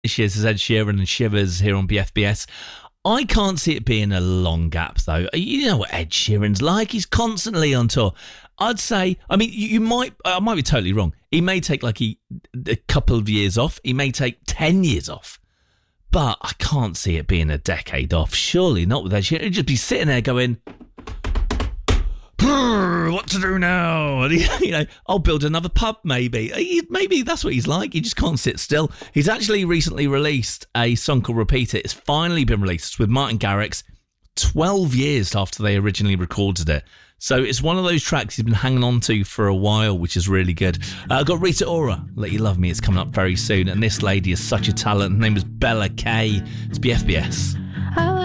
She is Ed Sheeran and Shivers here on BFBS. I can't see it being a long gap, though. You know what Ed Sheeran's like. He's constantly on tour. I'd say, I mean, I might be totally wrong. He may take like a couple of years off. He may take 10 years off. But I can't see it being a decade off. Surely not with Ed Sheeran. He'd just be sitting there going, what to do now? You know, I'll build another pub, maybe. Maybe that's what he's like. He just can't sit still. He's actually recently released a song called Repeat It. It's finally been released. It's with Martin Garrix 12 years after they originally recorded it. So it's one of those tracks he's been hanging on to for a while, which is really good. I've got Rita Ora, Let You Love Me. It's coming up very soon. And this lady is such a talent. Her name is Bella Kay. It's BFBS.